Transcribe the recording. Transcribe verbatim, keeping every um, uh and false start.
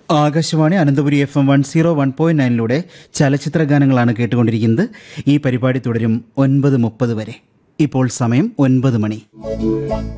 Akashvani Ananthapuri F M one zero one point നയനിലൂടെ ചലച്ചിത്ര ഗാനങ്ങളാണ് കേട്ടുകൊണ്ടിരിക്കുന്നത്. ഈ പരിപാടി തുടരും ഒൻപത് മുപ്പത് വരെ. ഇപ്പോൾ സമയം ഒൻപത് മണി.